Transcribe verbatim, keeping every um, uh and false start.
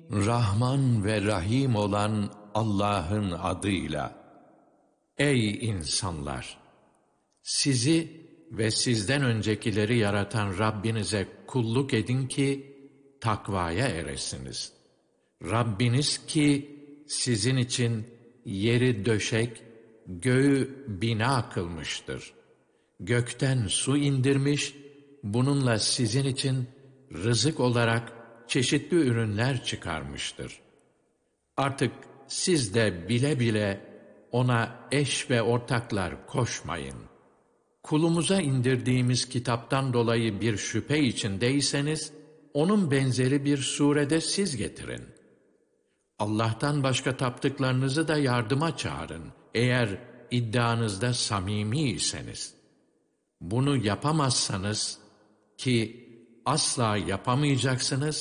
Rahman ve Rahim olan Allah'ın adıyla. Ey insanlar! Sizi ve sizden öncekileri yaratan Rabbinize kulluk edin ki takvaya eresiniz. Rabbiniz ki sizin için yeri döşek, göğü bina kılmıştır. Gökten su indirmiş, bununla sizin için rızık olarak çeşitli ürünler çıkarmıştır. Artık siz de bile bile ona eş ve ortaklar koşmayın. Kulumuza indirdiğimiz kitaptan dolayı bir şüphe içindeyseniz, onun benzeri bir surede siz getirin. Allah'tan başka taptıklarınızı da yardıma çağırın, eğer iddianızda samimi iseniz. Bunu yapamazsanız ki asla yapamayacaksınız,